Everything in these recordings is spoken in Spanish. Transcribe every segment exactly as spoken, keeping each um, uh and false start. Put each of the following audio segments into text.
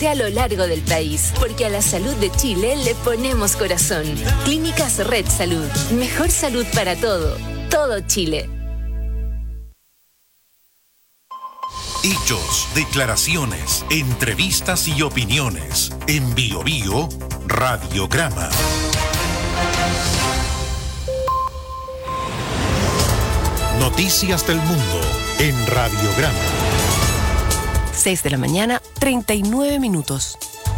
esté a lo largo del país, porque a la salud de Chile le ponemos corazón. Clínicas Red Salud. Mejor salud para todo. Todo Chile. Hechos, declaraciones, entrevistas y opiniones. En Bio Bio, Radiograma. Noticias del mundo en Radiograma. seis de la mañana, treinta y nueve minutos.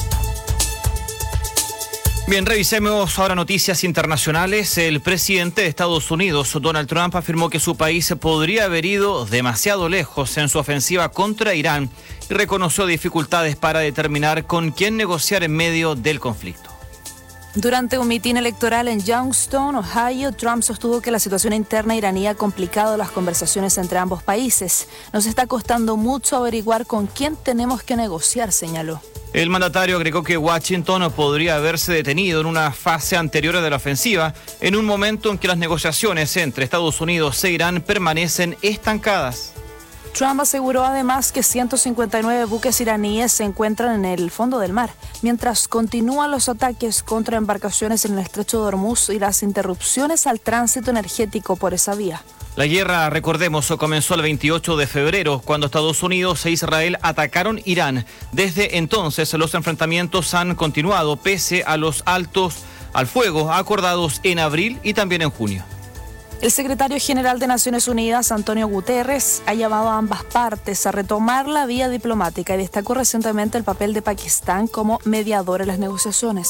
Bien, revisemos ahora noticias internacionales. El presidente de Estados Unidos, Donald Trump, afirmó que su país podría haber ido demasiado lejos en su ofensiva contra Irán y reconoció dificultades para determinar con quién negociar en medio del conflicto. Durante un mitin electoral en Youngstown, Ohio, Trump sostuvo que la situación interna iraní ha complicado las conversaciones entre ambos países. Nos está costando mucho averiguar con quién tenemos que negociar, señaló. El mandatario agregó que Washington podría haberse detenido en una fase anterior de la ofensiva, en un momento en que las negociaciones entre Estados Unidos e Irán permanecen estancadas. Trump aseguró además que ciento cincuenta y nueve buques iraníes se encuentran en el fondo del mar, mientras continúan los ataques contra embarcaciones en el estrecho de Hormuz y las interrupciones al tránsito energético por esa vía. La guerra, recordemos, comenzó el veintiocho de febrero, cuando Estados Unidos e Israel atacaron Irán. Desde entonces, los enfrentamientos han continuado pese a los altos al fuego acordados en abril y también en junio. El secretario general de Naciones Unidas, Antonio Guterres, ha llamado a ambas partes a retomar la vía diplomática y destacó recientemente el papel de Pakistán como mediador en las negociaciones.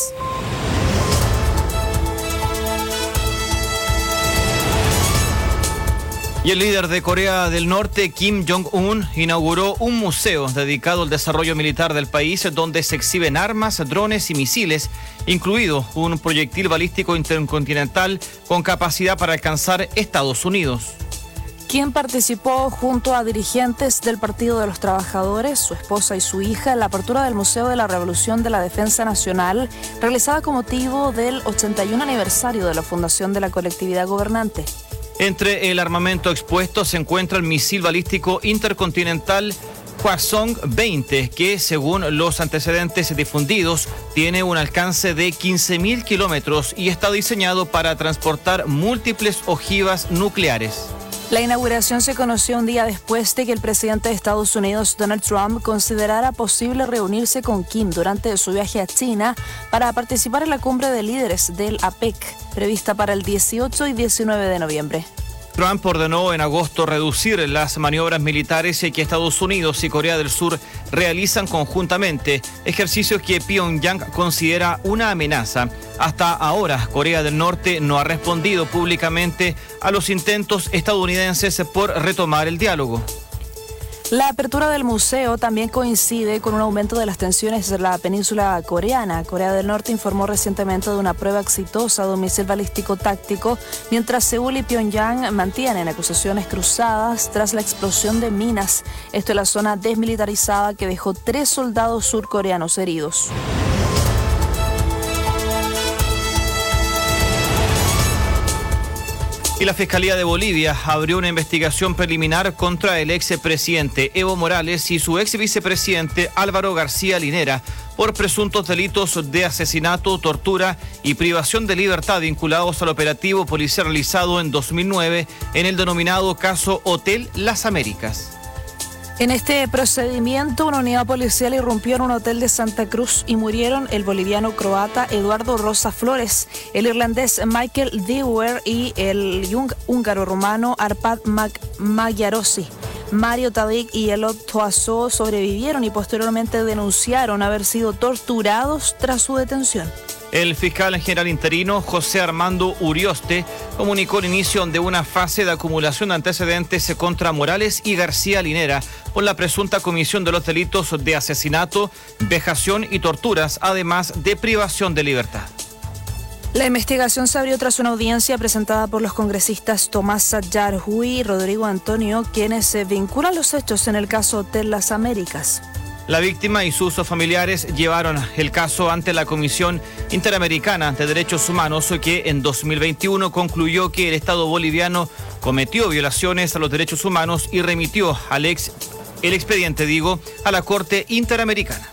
Y el líder de Corea del Norte, Kim Jong-un, inauguró un museo dedicado al desarrollo militar del país, donde se exhiben armas, drones y misiles, incluido un proyectil balístico intercontinental con capacidad para alcanzar Estados Unidos. Kim participó junto a dirigentes del Partido de los Trabajadores, su esposa y su hija en la apertura del Museo de la Revolución de la Defensa Nacional, realizada con motivo del ochenta y un aniversario de la fundación de la colectividad gobernante. Entre el armamento expuesto se encuentra el misil balístico intercontinental Hwasong veinte, que según los antecedentes difundidos tiene un alcance de quince mil kilómetros y está diseñado para transportar múltiples ojivas nucleares. La inauguración se conoció un día después de que el presidente de Estados Unidos, Donald Trump, considerara posible reunirse con Kim durante su viaje a China para participar en la cumbre de líderes del APEC, prevista para el dieciocho y diecinueve de noviembre. Trump ordenó en agosto reducir las maniobras militares que Estados Unidos y Corea del Sur realizan conjuntamente, ejercicios que Pyongyang considera una amenaza. Hasta ahora, Corea del Norte no ha respondido públicamente a los intentos estadounidenses por retomar el diálogo. La apertura del museo también coincide con un aumento de las tensiones en la península coreana. Corea del Norte informó recientemente de una prueba exitosa de un misil balístico táctico, mientras Seúl y Pyongyang mantienen acusaciones cruzadas tras la explosión de minas. Esto en la zona desmilitarizada que dejó tres soldados surcoreanos heridos. Y la Fiscalía de Bolivia abrió una investigación preliminar contra el expresidente Evo Morales y su ex vicepresidente Álvaro García Linera por presuntos delitos de asesinato, tortura y privación de libertad vinculados al operativo policial realizado en dos mil nueve en el denominado caso Hotel Las Américas. En este procedimiento, una unidad policial irrumpió en un hotel de Santa Cruz y murieron el boliviano croata Eduardo Rosa Flores, el irlandés Michael Dewar y el húngaro-rumano Arpad Magyarossi. Mario Tadic y Elot Toasso sobrevivieron y posteriormente denunciaron haber sido torturados tras su detención. El fiscal general interino José Armando Urioste comunicó el inicio de una fase de acumulación de antecedentes contra Morales y García Linera por la presunta comisión de los delitos de asesinato, vejación y torturas, además de privación de libertad. La investigación se abrió tras una audiencia presentada por los congresistas Tomás Yarhui y Rodrigo Antonio, quienes se vinculan los hechos en el caso Hotel Las Américas. La víctima y sus familiares llevaron el caso ante la Comisión Interamericana de Derechos Humanos, que en dos mil veintiuno concluyó que el Estado boliviano cometió violaciones a los derechos humanos y remitió al ex, el expediente, digo, a la Corte Interamericana.